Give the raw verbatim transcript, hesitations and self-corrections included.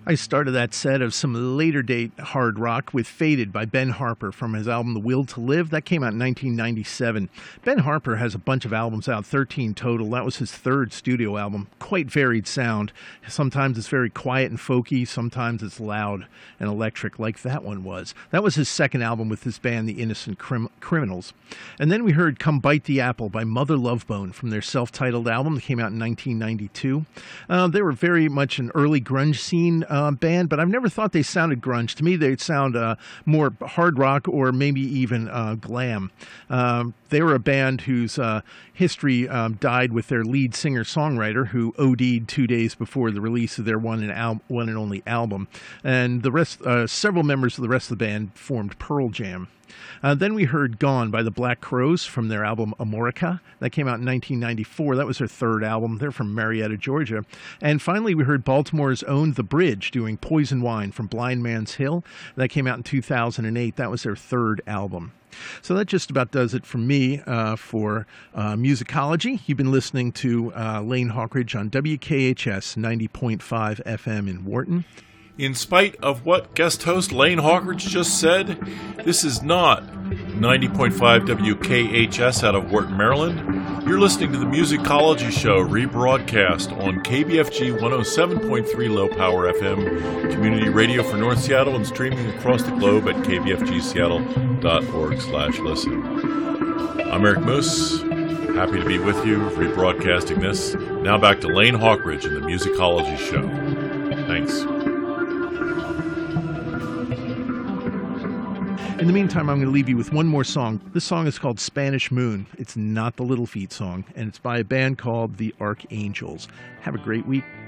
I started that set of some later date hard rock with Faded by Ben Harper from his album The Will to Live. That came out in nineteen ninety-seven. Ben Harper has a bunch of albums out, thirteen total. That was his third studio album. Quite varied sound. Sometimes it's very quiet and folky. Sometimes it's loud and electric like that one was. That was his second album with his band, The Innocent Crim- Criminals. And then we heard Come Bite the Apple by Mother Love Bone from their self-titled album that came out in nineteen ninety-two. Uh, they were very much an early grunge scene uh, band, but I've never thought they sounded grunge. To me, they'd sound uh, more hard rock or maybe even uh, glam. Um, they were a band whose uh, history um, died with their lead singer-songwriter, who O D'd two days before the release of their one and, al- one and only album. And the rest, uh, several members of the rest of the band formed Pearl Jam. Uh, then we heard Gone by the Black Crowes from their album Amorica. That came out in nineteen ninety-four. That was their third album. They're from Marietta, Georgia. And finally, we heard Baltimore's own The Bridge doing Poison Wine from Blind Man's Hill. That came out in two thousand eight. That was their third album. So that just about does it for me uh, for uh, Musicology. You've been listening to uh, Lane Hawkridge on W K H S ninety point five F M in Wharton. In spite of what guest host Lane Hawkridge just said, this is not ninety point five W K H S out of Wharton, Maryland. You're listening to the Musicology Show, rebroadcast on K B F G one oh seven point three Low Power F M, community radio for North Seattle, and streaming across the globe at k b f g seattle dot org slash listen. I'm Eric Moose. Happy to be with you, rebroadcasting this. Now back to Lane Hawkridge and the Musicology Show. Thanks. In the meantime, I'm going to leave you with one more song. This song is called Spanish Moon. It's not the Little Feat song, and it's by a band called the Archangels. Have a great week.